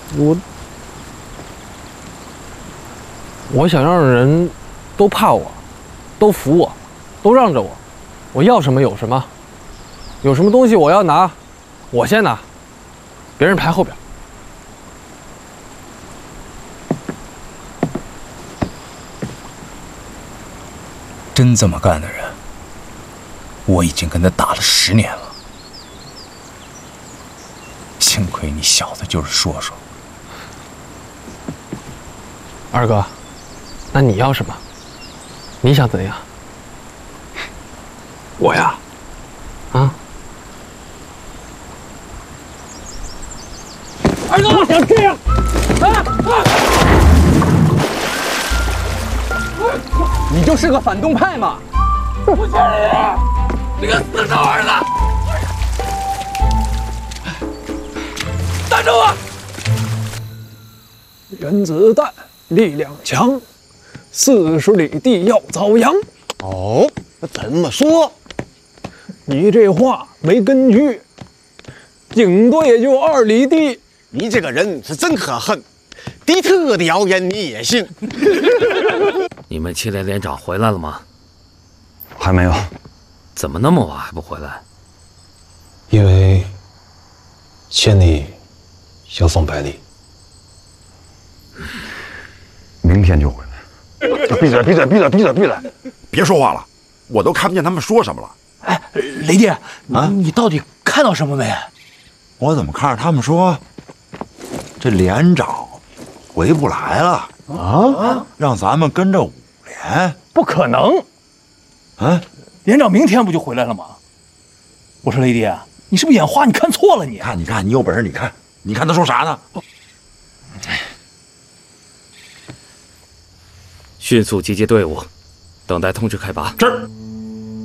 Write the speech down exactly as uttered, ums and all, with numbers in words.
我我想让人都怕我，都服我，都让着我。我要什么有什么，有什么东西我要拿，我先拿，别人排后边。 真这么干的人，我已经跟他打了十年了。幸亏你小子就是说说。 二哥，那你要什么？你想怎样？ 我呀， 啊？ 二哥，我想这样，啊啊！ 你就是个反动派嘛！ 不是你，你个死少儿子！站住啊！ 原子弹力量强，四十里地要遭殃。 哦，怎么说？ 你这话没根据，顶多也就二里地。 你这个人是真可恨，地特的谣言你也信？ 你们七连连长回来了吗？ 还没有。 怎么那么晚还不回来？ 因为千里要送百里，明天就回来。闭嘴！闭嘴！闭嘴！闭嘴！闭嘴！ 别说话了，我都看不见他们说什么了。 哎，雷弟，啊，你到底看到什么没？ 我怎么看着他们说，这连长回不来了啊？让咱们跟着五连？ 不可能！ 啊， 连长明天不就回来了吗？我说雷弟，你是不是眼花？你看错了你！ 你看，你看，你有本事你看，你看他说啥呢？ 迅速集结队伍，等待通知开拔。 这儿。